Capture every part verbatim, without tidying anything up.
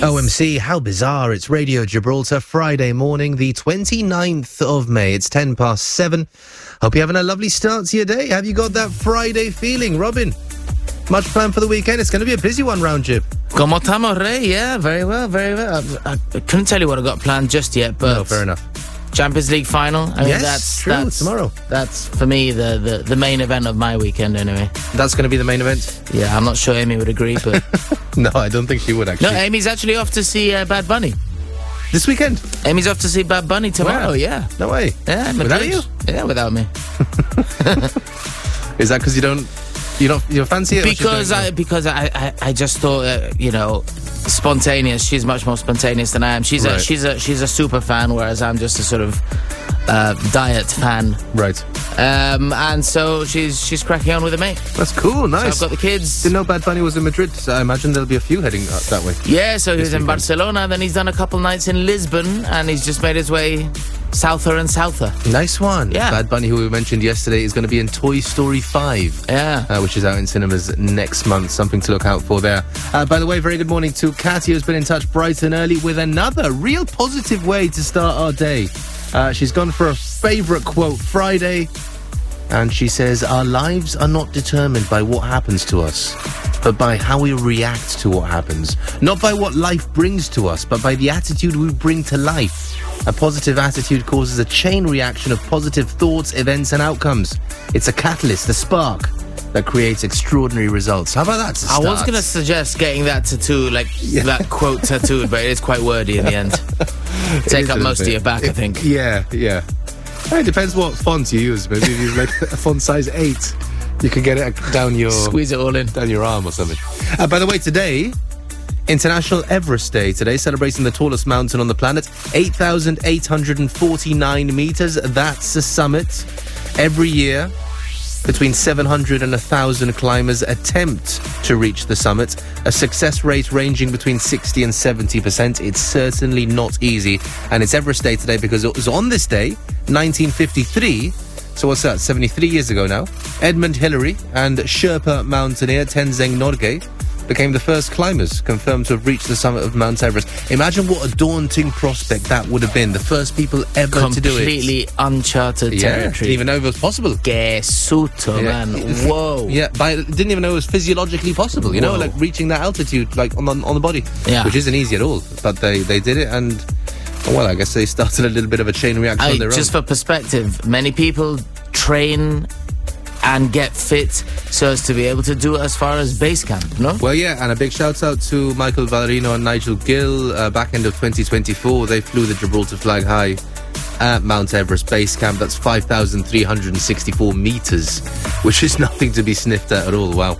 O M C, how bizarre. It's Radio Gibraltar, Friday morning, the twenty-ninth of May. It's ten past seven. Hope you're having a lovely start to your day. Have you got that Friday feeling, Robin? Much planned for the weekend? It's going to be a busy one round, Jib. Como estamos, Rey? Yeah, very well, very well. I, I, I couldn't tell you what I got planned just yet, but... No, fair enough. Champions League final. I mean, yes, that's, true, that's, tomorrow. That's, for me, the, the, the main event of my weekend, anyway. That's going to be the main event? Yeah, I'm not sure Amy would agree, but... No, I don't think she would, actually. No, Amy's actually off to see uh, Bad Bunny. This weekend? Amy's off to see Bad Bunny tomorrow, Where? yeah. No way. Yeah, without you? Yeah, without me. Is that because you don't... You don't you fancy it? Because I because I, I, I just thought uh, you know, spontaneous. She's much more spontaneous than I am. She's right. a she's a she's a super fan, whereas I'm just a sort of uh, diet fan. Right. Um, and so she's she's cracking on with a mate. That's cool. Nice. So I've got the kids. Didn't know Bad Bunny was in Madrid. So I imagine there'll be a few heading up that way. Yeah. So he was in Barcelona. Then he's done a couple nights in Lisbon, and he's just made his way souther and souther. Nice one. Yeah. Bad Bunny, who we mentioned yesterday, is going to be in Toy Story five. Yeah. Uh, which is out in cinemas next month. Something to look out for there. Uh, by the way, very good morning to Katia, who's been in touch bright and early with another real positive way to start our day. Uh, she's gone for a favourite quote Friday, and she says, our lives are not determined by what happens to us, but by how we react to what happens. Not by what life brings to us, but by the attitude we bring to life. A positive attitude causes a chain reaction of positive thoughts, events and outcomes. It's a catalyst, a spark that creates extraordinary results. How about that to start? I was going to suggest getting that tattoo, like yeah. that quote tattooed, but it is quite wordy in the end. Take up most bit. of your back, it, I think. Yeah, yeah. It depends what font you use. Maybe if you use like a font size eight, you can get it down your... Squeeze it all in. Down your arm or something. Uh, by the way, today... International Everest Day today, celebrating the tallest mountain on the planet, eight thousand eight hundred forty-nine metres. That's a summit. Every year, between seven hundred and one thousand climbers attempt to reach the summit. A success rate ranging between sixty and seventy percent. It's certainly not easy. And it's Everest Day today because it was on this day, nineteen fifty-three, so what's that, seventy-three years ago now, Edmund Hillary and Sherpa mountaineer Tenzing Norgay became the first climbers confirmed to have reached the summit of Mount Everest. Imagine what a daunting prospect that would have been. The first people ever Completely to do it. Completely uncharted yeah, territory. Didn't even know it was possible. Que susto, yeah. man. Whoa. Yeah, by, didn't even know it was physiologically possible, you Whoa. know, like reaching that altitude like on the, on the body. Yeah. Which isn't easy at all. But they, they did it, and, well, I guess they started a little bit of a chain reaction I, on their just own. For perspective, many people train and get fit so as to be able to do it as far as base camp, no? Well, yeah, and a big shout out to Michael Valerino and Nigel Gill. Uh, back end of twenty twenty-four, they flew the Gibraltar flag high at Mount Everest base camp. That's five thousand three hundred sixty-four metres, which is nothing to be sniffed at at all. Wow.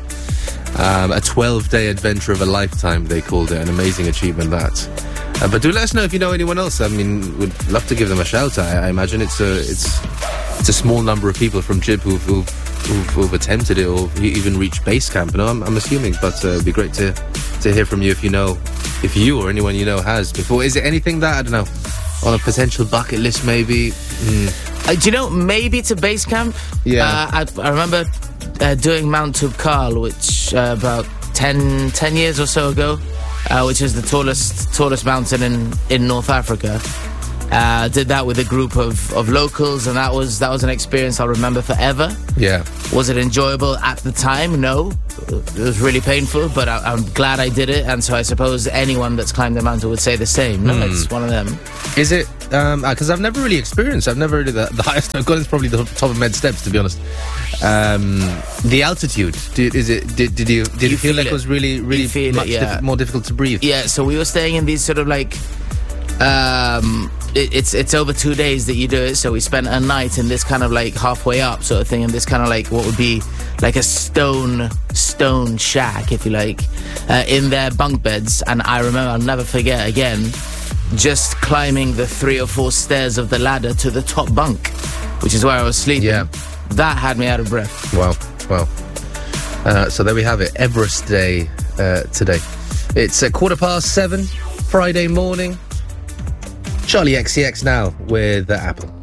Um, a twelve-day adventure of a lifetime, they called it. An amazing achievement, that. Uh, but do let us know if you know anyone else. I mean, we'd love to give them a shout. I, I imagine it's a it's it's a small number of people from Jib who've, who've, who've, who've attempted it or even reached base camp. No, I'm, I'm assuming, but uh, it'd be great to to hear from you if you know, if you or anyone you know has before. Is it anything that, I don't know, on a potential bucket list maybe? Mm. Uh, do you know, maybe to base camp? Yeah. Uh, I, I remember uh, doing Mount Toubkal, which uh, about ten, ten years or so ago, uh, which is the tallest tallest mountain in, in North Africa. Uh, did that with a group of, of locals, and that was that was an experience I'll remember forever. Yeah. Was it enjoyable at the time? No. It was really painful, but I, I'm glad I did it, and so I suppose anyone that's climbed the mountain would say the same. No, mm. It's one of them. Is it, because um, I've never really experienced, I've never really, the, the highest I've got is probably the top of Med Steps, to be honest. Um, the altitude, did, is it, did, did you, did you it feel, feel like it. it was really, really feel much it, yeah. diff- more difficult to breathe? Yeah, so we were staying in these sort of like, um, it, it's it's over two days that you do it, so we spent a night in this kind of like halfway up sort of thing, and this kind of like what would be like a stone stone shack, if you like, uh, in their bunk beds. And I remember, I'll never forget again, just climbing the three or four stairs of the ladder to the top bunk, which is where I was sleeping. Yeah. That had me out of breath. Wow, wow. Uh, so there we have it, Everest Day uh, today. It's a quarter past seven, Friday morning. Charlie X C X now with uh, Apple.